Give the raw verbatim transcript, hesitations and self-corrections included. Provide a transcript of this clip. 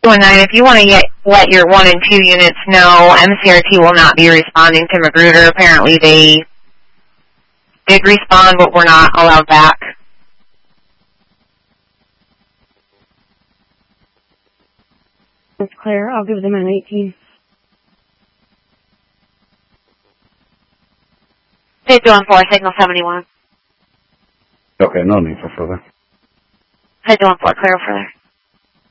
one nine, if you want to get, let your one and two units know, M C R T will not be responding to Magruder. Apparently they did respond, but were not allowed back. It's clear. I'll give them an eighteen. State two one four, signal seventy-one. Okay, no need for further. State two one four, clear further.